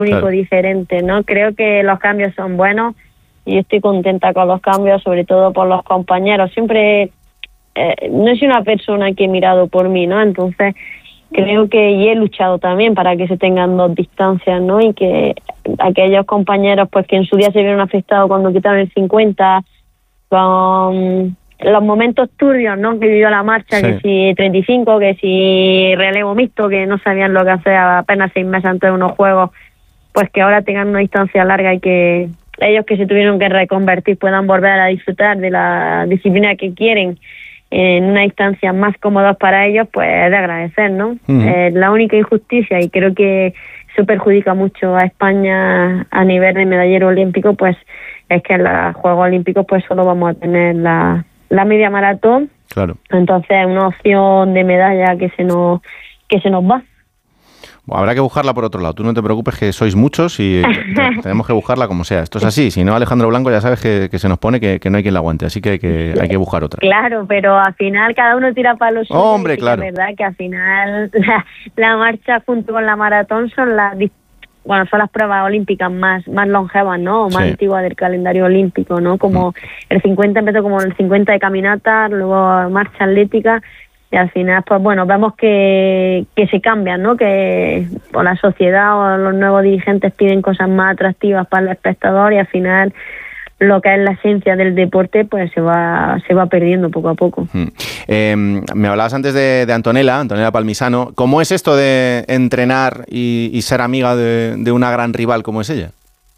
único diferente, ¿no? Creo que los cambios son buenos y estoy contenta con los cambios, sobre todo por los compañeros. Siempre no soy una persona que he mirado por mí, ¿no? Entonces creo que y he luchado también para que se tengan dos distancias, ¿no? Y que aquellos compañeros pues que en su día se vieron afectados cuando quitaron el 50, con los momentos turbios, ¿no? Que vivió la marcha, sí. Que si 35, que si relevo mixto, que no sabían lo que hacer apenas 6 meses antes de unos juegos, pues que ahora tengan una distancia larga y que ellos que se tuvieron que reconvertir puedan volver a disfrutar de la disciplina que quieren en una distancia más cómoda para ellos, pues es de agradecer, ¿no? La única injusticia, y creo que eso perjudica mucho a España a nivel de medallero olímpico, pues es que en los Juegos Olímpicos pues solo vamos a tener la media maratón. Claro. Entonces una opción de medalla que se nos va. Habrá que buscarla por otro lado. Tú no te preocupes, que sois muchos y tenemos que buscarla como sea. Esto es así. Si no, Alejandro Blanco ya sabes que se nos pone que no hay quien la aguante. Así que hay que buscar otra. Claro, pero al final cada uno tira para los suyos. Hombre, claro. Es verdad que al final la marcha junto con la maratón son las pruebas olímpicas más longevas, ¿no? O más antiguas del calendario olímpico, ¿no? Como el 50 empezó como el 50 de caminata, luego marcha atlética. Y al final, pues bueno, vemos que se cambian, ¿no? Que por la sociedad o los nuevos dirigentes piden cosas más atractivas para el espectador y al final lo que es la esencia del deporte pues se va perdiendo poco a poco. Me hablabas antes de Antonella Palmisano. ¿Cómo es esto de entrenar y ser amiga de una gran rival como es ella?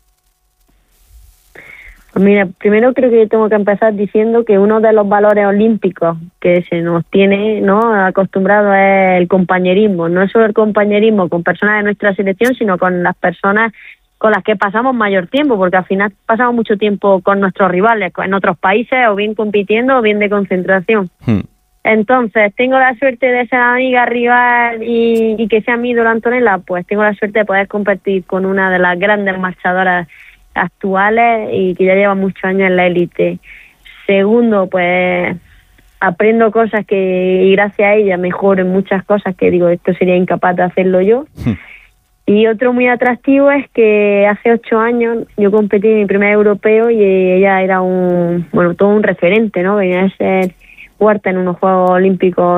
Pues mira, primero creo que tengo que empezar diciendo que uno de los valores olímpicos que se nos tiene, ¿no?, acostumbrado es el compañerismo. No es solo el compañerismo con personas de nuestra selección, sino con las personas con las que pasamos mayor tiempo, porque al final pasamos mucho tiempo con nuestros rivales, en otros países, o bien compitiendo o bien de concentración. Entonces, tengo la suerte de ser amiga rival y que sea mi ídolo Antonella, pues tengo la suerte de poder competir con una de las grandes marchadoras actuales y que ya lleva muchos años en la élite. Segundo, pues aprendo cosas y gracias a ella mejoro en muchas cosas que digo, esto sería incapaz de hacerlo yo. Y otro muy atractivo es que hace 8 años yo competí en mi primer europeo y ella era todo un referente, ¿no? Venía a ser cuarta en unos Juegos Olímpicos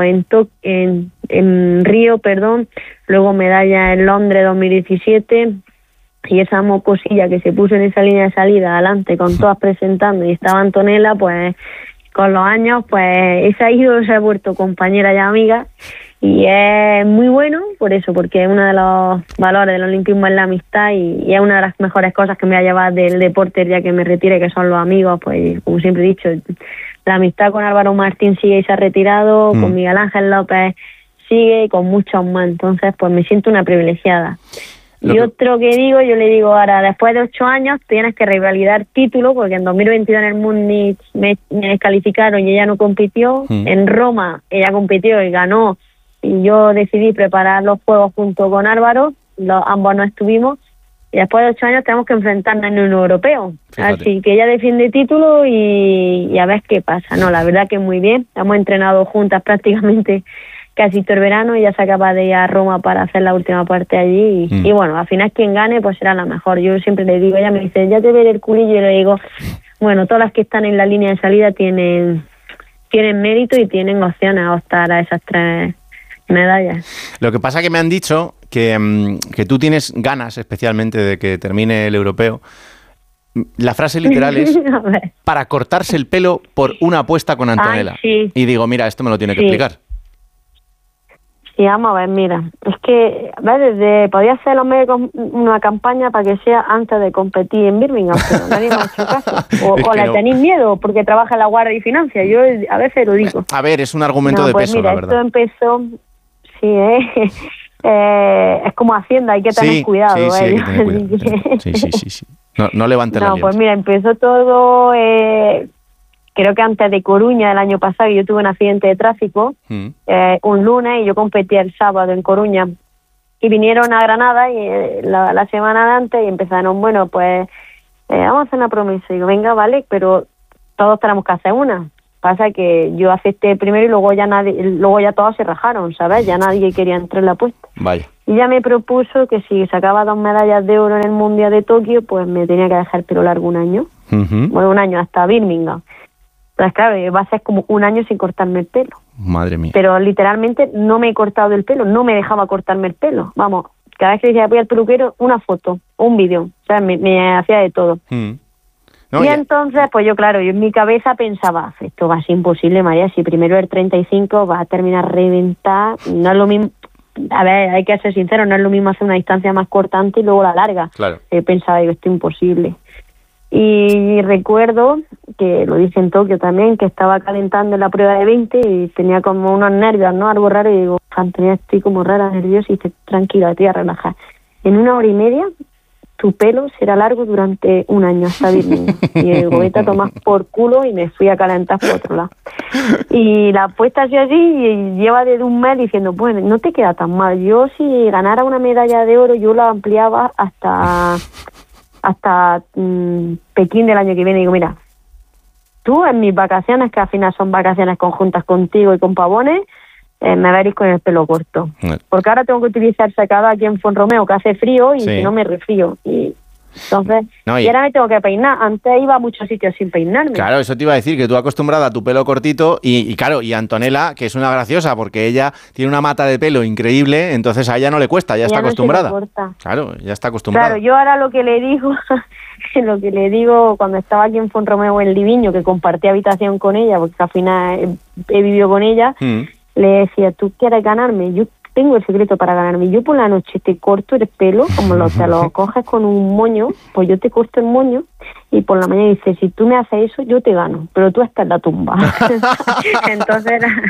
en Río, luego medalla en Londres 2017. Y esa mocosilla que se puso en esa línea de salida adelante con todas presentando y estaba Antonella, pues con los años pues esa ídolo se ha vuelto compañera y amiga y es muy bueno por eso, porque uno de los valores del olimpismo es la amistad y es una de las mejores cosas que me va a llevar del deporte el día que me retire, que son los amigos. Pues como siempre he dicho, la amistad con Álvaro Martín sigue y se ha retirado, con Miguel Ángel López sigue y con muchos más. Entonces pues me siento una privilegiada. Y otro que yo le digo ahora, después de 8 años tienes que revalidar título, porque en 2022 en el Múnich me descalificaron y ella no compitió. En Roma ella compitió y ganó, y yo decidí preparar los juegos junto con Álvaro, ambos no estuvimos, y después de 8 años tenemos que enfrentarnos en un europeo. Fíjate. Así que ella defiende título y a ver qué pasa. No, la verdad que muy bien, hemos entrenado juntas prácticamente casi todo el verano. Ella se acaba de ir a Roma para hacer la última parte allí y bueno, al final quien gane pues será la mejor. Yo siempre le digo, ella me dice, ya te veré el culillo, y le digo, bueno, todas las que están en la línea de salida tienen mérito y tienen opciones a optar a esas 3 medallas. Lo que pasa que me han dicho que tú tienes ganas especialmente de que termine el europeo. La frase literal es para cortarse el pelo por una apuesta con Antonella. Ay, sí. Y digo, mira, esto me lo tiene que explicar. Sí, vamos a ver, mira, es que, podía hacer una campaña para que sea antes de competir en Birmingham, pero nadie me ha hecho caso. O le tenéis miedo porque trabaja en la Guardia y Financia, yo a veces lo digo. A ver, es un argumento de peso, mira, la verdad. Esto empezó, es como Hacienda, hay que tener cuidado. Sí, hay que tener cuidado. Sí. No levantes la liebre. Pues mira, empezó todo... creo que antes de Coruña el año pasado yo tuve un accidente de tráfico un lunes y yo competí el sábado en Coruña y vinieron a Granada y la semana de antes y empezaron, bueno, pues vamos a hacer una promesa. Y digo, venga, vale, pero todos tenemos que hacer una. Pasa que yo acepté primero y luego ya todos se rajaron, ¿sabes? Ya nadie quería entrar en la apuesta. Vaya. Y ya me propuso que si sacaba 2 medallas de oro en el Mundial de Tokio, pues me tenía que dejar el pelo largo un año. Bueno, un año hasta Birmingham. Entonces, claro, va a ser como un año sin cortarme el pelo. Madre mía. Pero literalmente no me he cortado el pelo, no me dejaba cortarme el pelo. Vamos, cada vez que decía voy al peluquero, una foto, un vídeo. O sea, me hacía de todo. No, y entonces, pues yo, claro, yo en mi cabeza pensaba, esto va a ser imposible, María, si primero el 35 va a terminar reventar, no es lo mismo. A ver, hay que ser sincero, no es lo mismo hacer una distancia más cortante y luego la larga. Claro. Pensaba yo, esto es imposible. Y recuerdo que lo dije en Tokio también, que estaba calentando en la prueba de 20 y tenía como unos nervios, ¿no? Algo raro, y digo, Antonia, estoy como rara, nerviosa, y dice, tranquila, tía, relaja. En 1 hora y media, tu pelo será largo durante un año hasta Birmingham. Y digo, vete a tomar por culo, y me fui a calentar por otro lado. Y la apuesta ha sido así, y lleva desde un mes diciendo, bueno, no te queda tan mal. Yo si ganara una medalla de oro, yo la ampliaba hasta Pekín del año que viene. Digo, mira, tú en mis vacaciones, que al final son vacaciones conjuntas contigo y con Pavones, me veréis con el pelo corto. Porque ahora tengo que utilizar secador aquí en Fuenromeo, que hace frío, y si no me resfrío. Y entonces, y ahora me tengo que peinar. Antes iba a muchos sitios sin peinarme. Claro, eso te iba a decir, que tú acostumbrada a tu pelo cortito, y claro, y Antonella, que es una graciosa, porque ella tiene una mata de pelo increíble, entonces a ella no le cuesta, ya está acostumbrada. Claro, ya está acostumbrada. Claro, yo ahora lo que le digo cuando estaba aquí en Fuenromeo en Liviño, que compartí habitación con ella, porque al final he vivido con ella, le decía, ¿tú quieres ganarme? Yo tengo el secreto para ganarme. Yo por la noche te corto el pelo, como te lo coges con un moño, pues yo te corto el moño, y por la mañana dice, si tú me haces eso, yo te gano, pero tú estás en la tumba. Entonces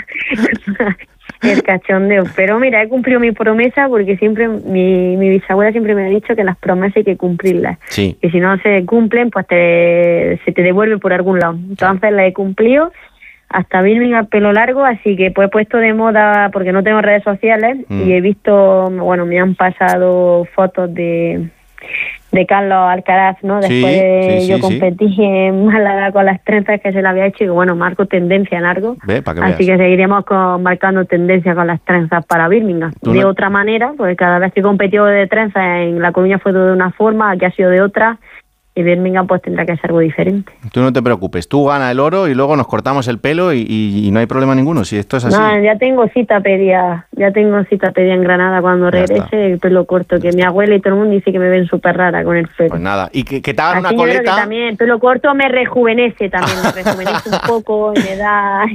era el cachondeo. Pero mira, he cumplido mi promesa, porque siempre mi bisabuela siempre me ha dicho que las promesas hay que cumplirlas. Sí. Y si no se cumplen, pues se te devuelve por algún lado. Entonces la he cumplido hasta Birmingham, pelo largo, así que pues he puesto de moda, porque no tengo redes sociales, y he visto, bueno, me han pasado fotos de Carlos Alcaraz, ¿no? Después de yo competí en Málaga con las trenzas que se le había hecho, y bueno, marco tendencia en algo. Así que seguiremos marcando tendencia con las trenzas para Birmingham. De otra manera, pues cada vez que he competido de trenzas en La Coruña fue de una forma, aquí ha sido de otra. Y Birmingham pues tendrá que ser algo diferente. Tú no te preocupes, tú gana el oro y luego nos cortamos el pelo y no hay problema ninguno, si esto es así. No, ya tengo cita pedida en Granada cuando regrese, el pelo corto, que mi abuela y todo el mundo dice que me ven súper rara con el pelo. Pues nada, y que te hagan así una coleta. Yo creo que también el pelo corto me rejuvenece un poco, y me da...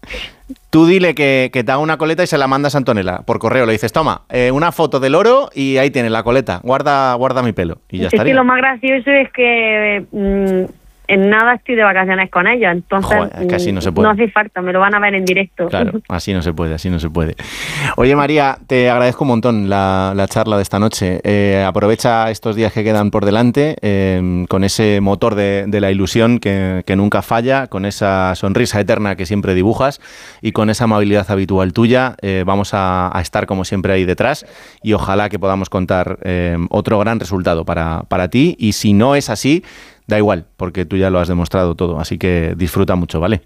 Tú dile que te haga una coleta y se la mandas a Antonella por correo. Le dices, toma, una foto del oro y ahí tienes la coleta. Guarda mi pelo. Y ya estaría. Es que lo más gracioso es que en nada estoy de vacaciones con ella. Entonces, que así no se puede. No hace falta, me lo van a ver en directo. Claro, así no se puede. Oye, María, te agradezco un montón la charla de esta noche. Aprovecha estos días que quedan por delante con ese motor de la ilusión que nunca falla, con esa sonrisa eterna que siempre dibujas y con esa amabilidad habitual tuya. Vamos a estar como siempre ahí detrás, y ojalá que podamos contar otro gran resultado para ti, y si no es así, da igual, porque tú ya lo has demostrado todo, así que disfruta mucho, ¿vale?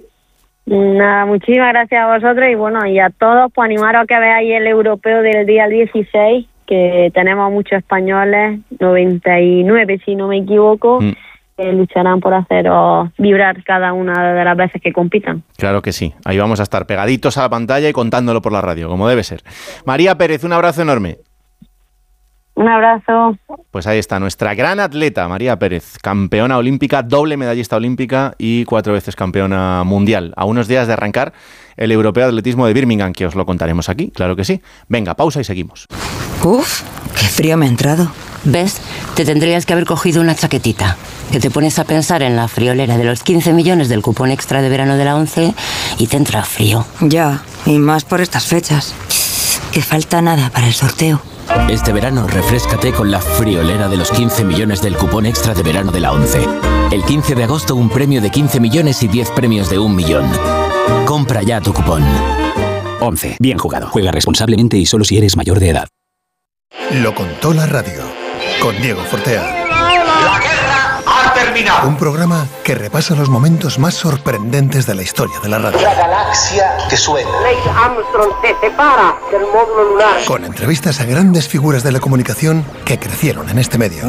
Nada, muchísimas gracias a vosotros, y bueno, y a todos, pues animaros a que veáis el europeo del día 16, que tenemos muchos españoles, 99 si no me equivoco, que lucharán por haceros vibrar cada una de las veces que compitan. Claro que sí, ahí vamos a estar pegaditos a la pantalla y contándolo por la radio, como debe ser. María Pérez, un abrazo enorme. Un abrazo. Pues ahí está, nuestra gran atleta, María Pérez, campeona olímpica, doble medallista olímpica y 4 veces campeona mundial. A unos días de arrancar el Europeo de Atletismo de Birmingham, que os lo contaremos aquí, claro que sí. Venga, pausa y seguimos. Uf, qué frío me ha entrado. ¿Ves? Te tendrías que haber cogido una chaquetita. Que te pones a pensar en la friolera de los 15 millones del cupón extra de verano de la ONCE y te entra frío. Ya, y más por estas fechas. Que falta nada para el sorteo. Este verano refréscate con la friolera de los 15 millones del cupón extra de verano de la ONCE. El 15 de agosto un premio de 15 millones y 10 premios de 1 millón. Compra ya tu cupón. ONCE. Bien jugado. Juega responsablemente y solo si eres mayor de edad. Lo contó la radio. Con Diego Fortea. La guerra arte terminado. Un programa que repasa los momentos más sorprendentes de la historia de la radio. La galaxia que suena. Neil Armstrong se separa del módulo lunar. Con entrevistas a grandes figuras de la comunicación que crecieron en este medio.